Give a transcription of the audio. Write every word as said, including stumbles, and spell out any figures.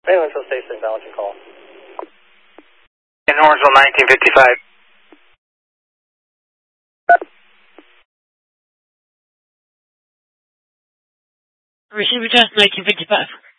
Main Winchell Station, balancing call. In Orangeville, nineteen fifty-five. Receiver just nineteen fifty-five.